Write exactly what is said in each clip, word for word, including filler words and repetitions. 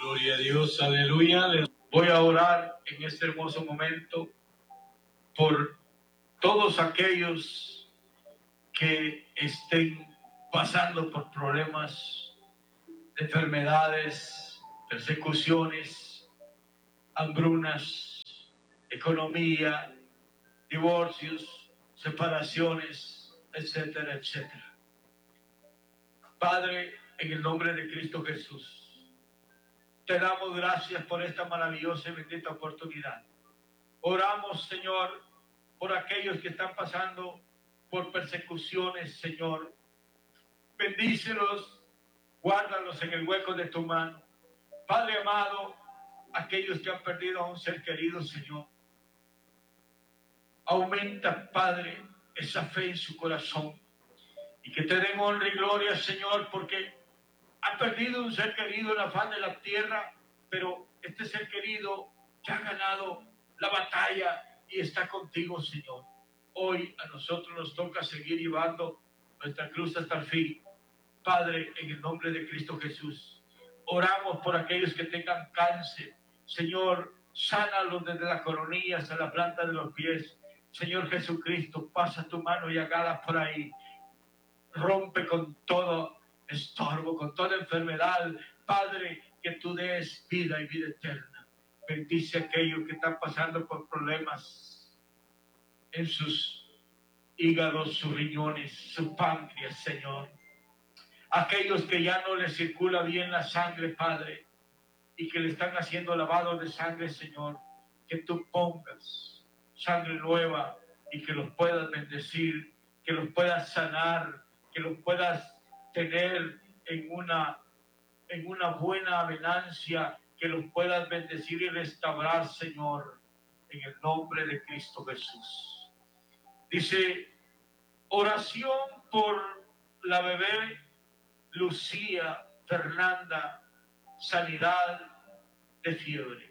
Gloria a Dios, aleluya. Les voy a orar en este hermoso momento por todos aquellos que estén pasando por problemas de enfermedades, persecuciones, hambrunas, economía, divorcios, separaciones, etcétera, etcétera. Padre, en el nombre de Cristo Jesús, te damos gracias por esta maravillosa y bendita oportunidad. Oramos, Señor, por aquellos que están pasando por persecuciones, Señor. Bendícelos, guárdalos en el hueco de tu mano. Padre amado, aquellos que han perdido a un ser querido, Señor, aumenta, Padre, esa fe en su corazón y que te den honra y gloria, Señor, porque ha perdido un ser querido en la faz de la tierra, pero este ser querido ya ha ganado la batalla y está contigo, Señor. Hoy a nosotros nos toca seguir llevando nuestra cruz hasta el fin. Padre, en el nombre de Cristo Jesús, oramos por aquellos que tengan cáncer. Señor, sánalos desde la coronilla hasta la planta de los pies. Señor Jesucristo, pasa tu mano y hágala por ahí. Rompe con todo estorbo, con toda enfermedad. Padre, que tú des vida y vida eterna. Bendice a aquellos que están pasando por problemas en sus hígados, sus riñones, su páncreas, Señor. Aquellos que ya no les circula bien la sangre, Padre, y que le están haciendo lavado de sangre, Señor, que tú pongas sangre nueva y que los puedas bendecir, que los puedas sanar, que los puedas tener en una, en una buena avenancia, que los puedas bendecir y restaurar, Señor, en el nombre de Cristo Jesús. Dice, oración por la bebé Lucía Fernanda, sanidad de fiebre.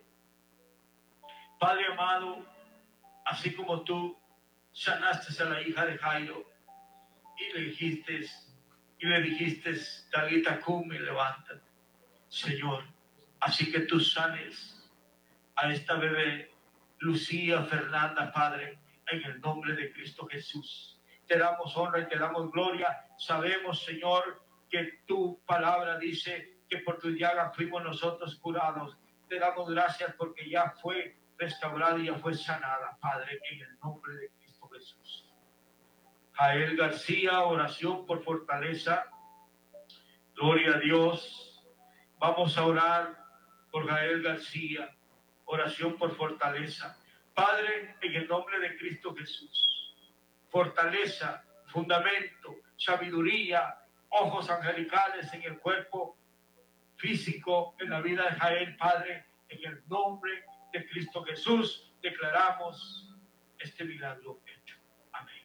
Padre amado, así como tú sanaste a la hija de Jairo y le dijiste, y le dijiste, Talita cumi, levántate, Señor, así que tú sanes a esta bebé Lucía Fernanda, Padre, en el nombre de Cristo Jesús. Te damos honra y te damos gloria. Sabemos, Señor, que tu palabra dice que por tu llaga fuimos nosotros curados. Te damos gracias porque ya fue restaurada y ya fue sanada, Padre, en el nombre de Cristo Jesús. Jael García, oración por fortaleza. Gloria a Dios. Vamos a orar por Jael García, oración por fortaleza. Padre, en el nombre de Cristo Jesús, fortaleza, fundamento, sabiduría, ojos angelicales en el cuerpo físico, en la vida de Jael, Padre, en el nombre de Cristo Jesús, declaramos este milagro hecho. Amén.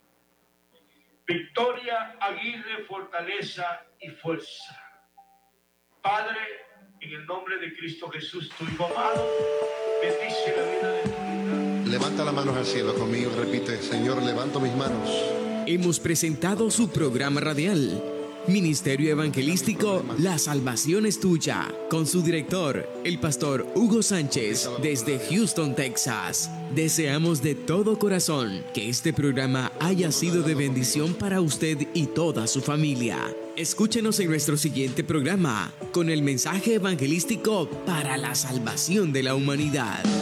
Victoria Aguirre, fortaleza y fuerza. Padre, en el nombre de Cristo Jesús, tu Hijo amado, bendice la vida de tu vida. Levanta las manos al cielo conmigo, repite, Señor, levanto mis manos. Hemos presentado su programa radial, Ministerio Evangelístico La Salvación es Tuya, con su director, el pastor Hugo Sánchez, desde Houston, Texas. Deseamos de todo corazón que este programa haya sido de bendición para usted y toda su familia. Escúchenos en nuestro siguiente programa con el mensaje evangelístico para la salvación de la humanidad.